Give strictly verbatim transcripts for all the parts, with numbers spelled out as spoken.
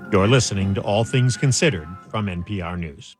You're listening to All Things Considered from N P R News.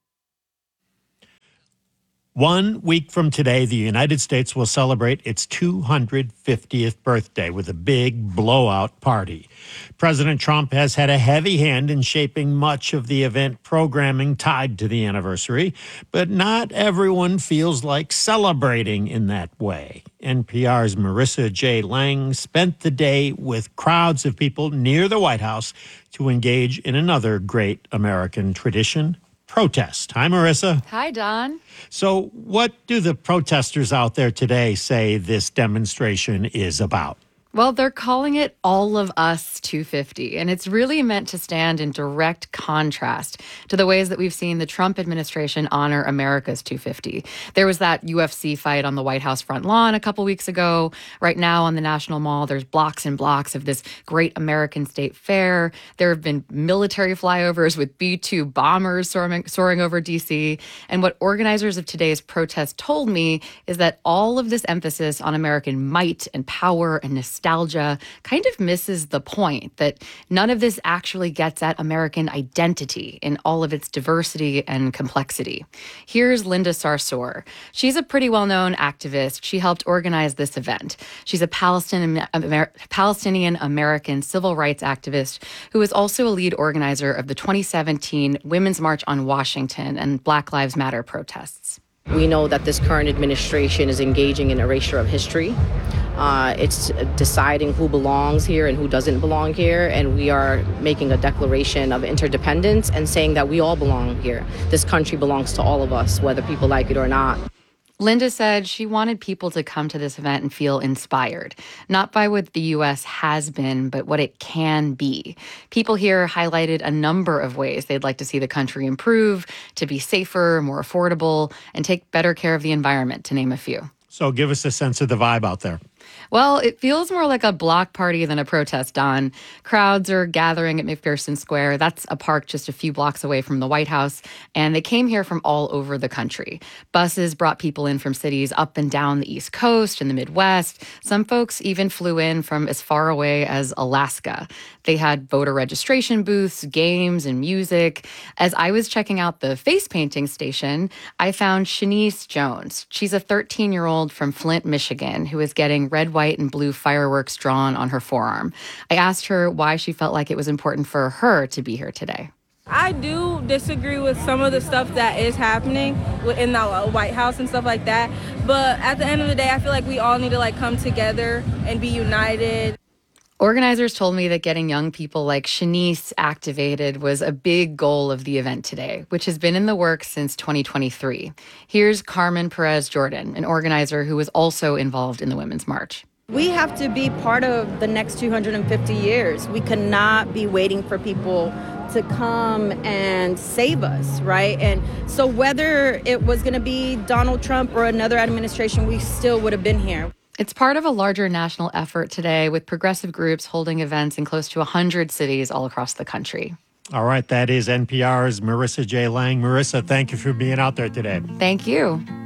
One week from today, the United States will celebrate its two hundred fiftieth birthday with a big blowout party. President Trump has had a heavy hand in shaping much of the event programming tied to the anniversary, but not everyone feels like celebrating in that way. N P R's Marissa J. Lang spent the day with crowds of people near the White House to engage in another great American tradition, protest. Hi, Marissa. Hi, Don. So what do the protesters out there today say this demonstration is about? Well, they're calling it All of Us two fifty, and it's really meant to stand in direct contrast to the ways that we've seen the Trump administration honor America's two fifty. There was that U F C fight on the White House front lawn a couple weeks ago. Right now on the National Mall, there's blocks and blocks of this great American state fair. There have been military flyovers with B two bombers soaring, soaring over D C. And what organizers of today's protest told me is that all of this emphasis on American might and power and nostalgia Nostalgia kind of misses the point that none of this actually gets at American identity in all of its diversity and complexity. Here's Linda Sarsour. She's a pretty well-known activist. She helped organize this event. She's a Palestinian Amer- Palestinian American civil rights activist who is also a lead organizer of the twenty seventeen Women's March on Washington and Black Lives Matter protests. We know that this current administration is engaging in erasure of history. Uh, it's deciding who belongs here and who doesn't belong here, and we are making a declaration of interdependence and saying that we all belong here. This country belongs to all of us, whether people like it or not. Linda said she wanted people to come to this event and feel inspired, not by what the U S has been, but what it can be. People here highlighted a number of ways they'd like to see the country improve, to be safer, more affordable, and take better care of the environment, to name a few. So give us a sense of the vibe out there. Well, it feels more like a block party than a protest, Don. Crowds are gathering at McPherson Square. That's a park just a few blocks away from the White House. And they came here from all over the country. Buses brought people in from cities up and down the East Coast and the Midwest. Some folks even flew in from as far away as Alaska. They had voter registration booths, games, and music. As I was checking out the face painting station, I found Shanice Jones. She's a thirteen-year-old from Flint, Michigan, who is getting red, white, and blue fireworks drawn on her forearm. I asked her why she felt like it was important for her to be here today. I do disagree with some of the stuff that is happening in the White House and stuff like that. But at the end of the day, I feel like we all need to like come together and be united. Organizers told me that getting young people like Shanice activated was a big goal of the event today, which has been in the works since twenty twenty-three. Here's Carmen Perez Jordan, an organizer who was also involved in the Women's March. We have to be part of the next two hundred fifty years. We cannot be waiting for people to come and save us, right? And so whether it was going to be Donald Trump or another administration, we still would have been here. It's part of a larger national effort today with progressive groups holding events in close to one hundred cities all across the country. All right, that is N P R's Marissa J. Lang. Marissa, thank you for being out there today. Thank you.